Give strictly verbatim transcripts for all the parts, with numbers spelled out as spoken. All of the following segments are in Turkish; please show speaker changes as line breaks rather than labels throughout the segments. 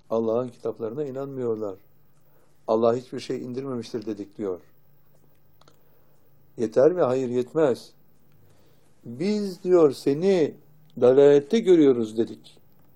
Allah'ın kitaplarına inanmıyorlar. Allah hiçbir şey indirmemiştir dedik diyor. Yeter mi? Hayır, yetmez. Biz diyor seni dalalette görüyoruz dedik.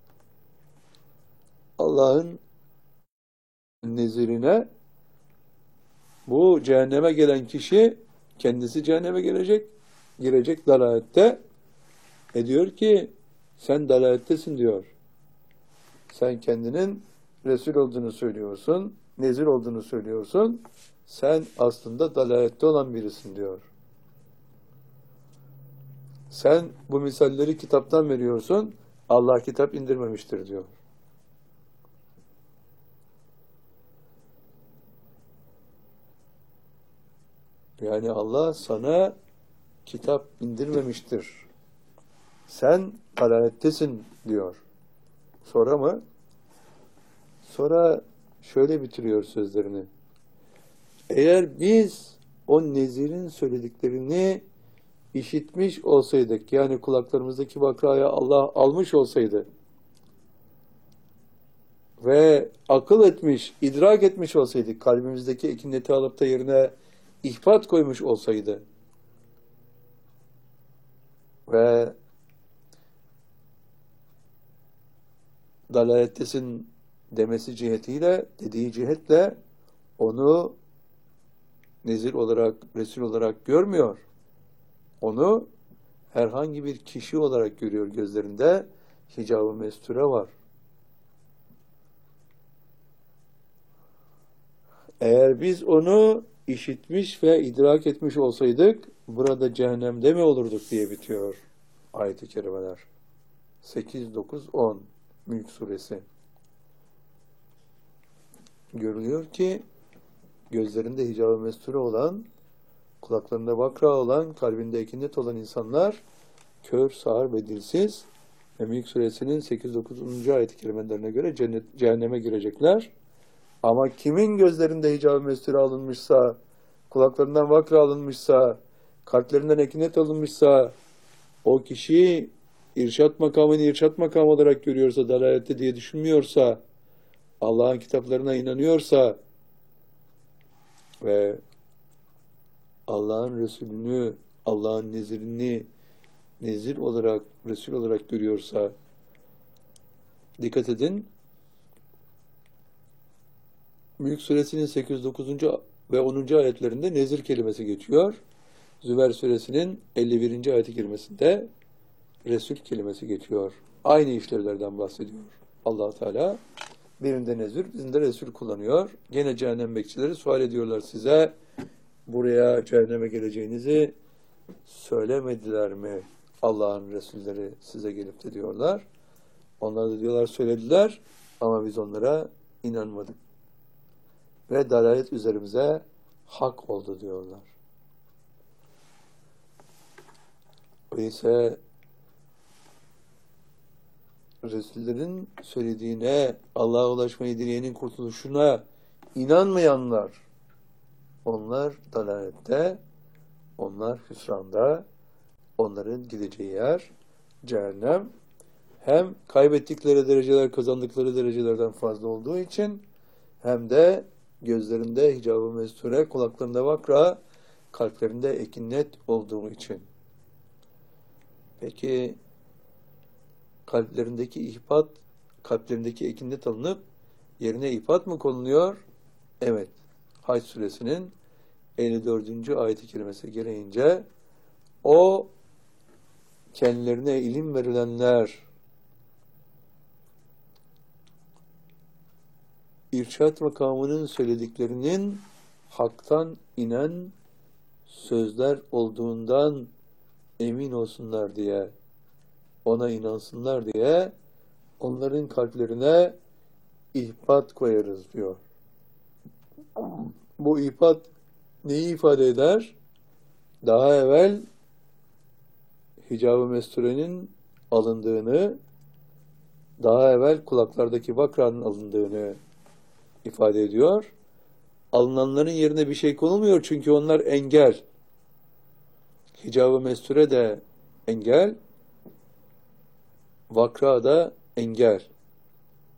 Allah'ın nezirine bu cehenneme gelen kişi kendisi cehenneme gelecek, girecek dalalette. E diyor ki sen dalalettesin diyor. Sen kendinin Resul olduğunu söylüyorsun, nezir olduğunu söylüyorsun. Sen aslında dalalette olan birisin diyor. Sen bu misalleri kitaptan veriyorsun, Allah kitap indirmemiştir diyor. Yani Allah sana kitap indirmemiştir. Sen dalalettesin diyor. Sonra mı? Sonra şöyle bitiriyor sözlerini. Eğer biz o nezirin söylediklerini işitmiş olsaydık, yani kulaklarımızdaki vakraya Allah almış olsaydı ve akıl etmiş, idrak etmiş olsaydık, kalbimizdeki ekineti alıp da yerine ihbat koymuş olsaydı ve dalalettesin demesi cihetiyle, dediği cihetle onu nezir olarak, Resul olarak görmüyor. Onu herhangi bir kişi olarak görüyor. Gözlerinde hicab-ı mesture var. Eğer biz onu işitmiş ve idrak etmiş olsaydık burada cehennemde mi olurduk diye bitiyor ayet-i kerimeler. sekiz, dokuz, on Mülk suresi. Görülüyor ki gözlerinde hicab-ı mesture olan, kulaklarında vakra olan, kalbinde ekinet olan insanlar kör, sağır ve dilsiz ve Mülk suresinin sekiz dokuzuncu ayet-i kerimelerine göre cennet, cehenneme girecekler. Ama kimin gözlerinde hicab-ı mesture alınmışsa, kulaklarından vakra alınmışsa, kalplerinden ekinet alınmışsa, o kişi irşat makamını irşat makamı olarak görüyorsa, dalalette diye düşünmüyorsa, Allah'ın kitaplarına inanıyorsa ve Allah'ın Resulünü, Allah'ın nezirini nezir olarak, Resul olarak görüyorsa, dikkat edin, Mülk suresinin sekiz, dokuzuncu ve onuncu ayetlerinde nezir kelimesi geçiyor. Zümer suresinin elli birinci ayet-i kerimesinde Resul kelimesi geçiyor. Aynı işlevlerden bahsediyor Allah Teala. Birinde nezir, birinde Resul kullanıyor. Gene cehennem bekçileri sual ediyorlar size, buraya cehenneme geleceğinizi söylemediler mi Allah'ın Resulleri size gelip de diyorlar. Onlar da diyorlar söylediler ama biz onlara inanmadık. Ve dalalet üzerimize hak oldu diyorlar. Öyleyse Resullerin söylediğine, Allah'a ulaşmayı dileyenin kurtuluşuna inanmayanlar, onlar dalalette, onlar hüsranda, onların gideceği yer cehennem. Hem kaybettikleri dereceler kazandıkları derecelerden fazla olduğu için hem de gözlerinde hicab-ı mesture, kulaklarında vakra, kalplerinde ekinnet olduğu için. Peki kalplerindeki ihbat, kalplerindeki ekinnet alınıp yerine ihbat mı konuluyor? Evet. Hac suresinin elli dördüncü ayet-i kerimesi gereğince o kendilerine ilim verilenler, irşat makamının söylediklerinin haktan inen sözler olduğundan emin olsunlar diye, ona inansınlar diye onların kalplerine ihbat koyarız diyor. Bu ihbat neyi ifade eder? Daha evvel hicab-ı mesturenin alındığını, daha evvel kulaklardaki vakranın alındığını ifade ediyor. Alınanların yerine bir şey konulmuyor çünkü onlar engel. Hicab-ı mesture de engel, vakra da engel.